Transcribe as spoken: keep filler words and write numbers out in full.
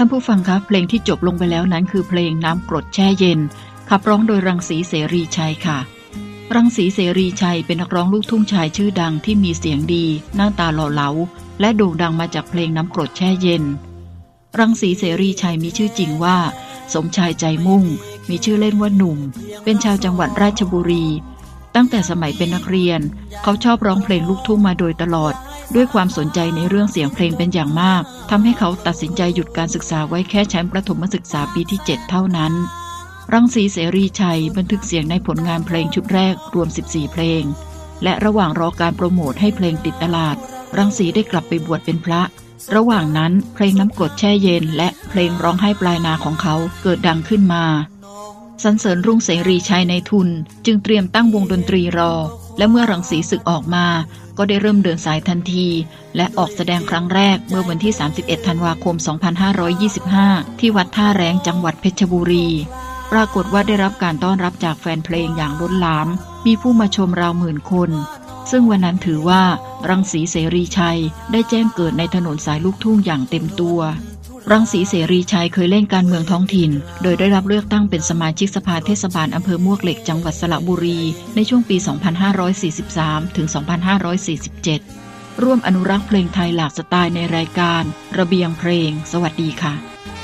ท่านผู้ฟังครับเพลงที่จบลงไปแล้วนั้นคือเพลงน้ำกรดแช่เย็นขับร้องโดยรังสีเสรีชัยค่ะรังสีเสรีชัยเป็นนักร้องลูกทุ่งชายชื่อดังที่มีเสียงดีหน้าตาหล่อเหลาและโด่งดังมาจากเพลงน้ำกรดแช่เย็นรังสีเสรีชัยมีชื่อจริงว่าสมชายใจมุ่งมีชื่อเล่นว่าหนุ่มเป็นชาวจังหวัดราชบุรีตั้งแต่สมัยเป็นนักเรียนเขาชอบร้องเพลงลูกทุ่งมาโดยตลอดด้วยความสนใจในเรื่องเสียงเพลงเป็นอย่างมากทำให้เขาตัดสินใจหยุดการศึกษาไว้แค่ชั้นประถมศึกษาปีที่เจ็ดเท่านั้นรังสีเสรีชัยบันทึกเสียงในผลงานเพลงชุดแรกรวมสิบสี่เพลงและระหว่างรอการโปรโมทให้เพลงติดตลาดรังสีได้กลับไปบวชเป็นพระระหว่างนั้นเพลงน้ำกรดแช่เย็นและเพลงร้องไห้ปลายนาของเขาเกิดดังขึ้นมาสรรเสริญรุ่งเสรีชัยในทุนจึงเตรียมตั้งวงดนตรีรอและเมื่อรังสีศึกออกมาก็ได้เริ่มเดินสายทันทีและออกแสดงครั้งแรกเมื่อวันที่สามสิบเอ็ดธันวาคมสองพันห้าร้อยยี่สิบห้าที่วัดท่าแรงจังหวัดเพชรบุรีปรากฏว่าได้รับการต้อนรับจากแฟนเพลงอย่างล้นหลามมีผู้มาชมราวหมื่นคนซึ่งวันนั้นถือว่ารังสีเสรีชัยได้แจ้งเกิดในถนนสายลูกทุ่งอย่างเต็มตัวรังสีเสรีชัยเคยเล่นการเมืองท้องถิ่นโดยได้รับเลือกตั้งเป็นสมาชิกสภาเทศบาลอำเภอมวกเหล็กจังหวัดสระบุรีในช่วงปี สองพันห้าร้อยสี่สิบสาม ถึง สองพันห้าร้อยสี่สิบเจ็ด ร่วมอนุรักษ์เพลงไทยหลากสไตล์ในรายการระเบียงเพลงสวัสดีค่ะ